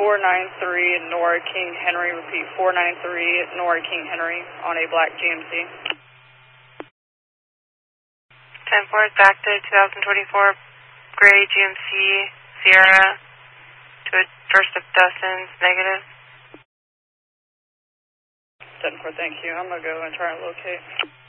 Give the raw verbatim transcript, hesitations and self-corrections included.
four nine three Nora King Henry. Repeat, four nine three Nora King Henry on a black G M C. ten four, back to twenty twenty-four gray G M C Sierra to a first of Dustin's, negative. ten four, thank you. I'm going to go and try and locate.